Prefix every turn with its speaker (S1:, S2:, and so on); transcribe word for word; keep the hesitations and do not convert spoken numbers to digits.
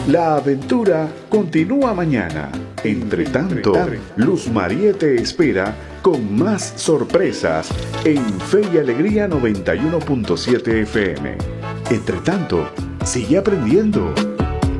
S1: La aventura continúa mañana. Entre tanto, Luz María te espera con más sorpresas en Fe y Alegría noventa y uno punto siete F M. Entre tanto, sigue aprendiendo.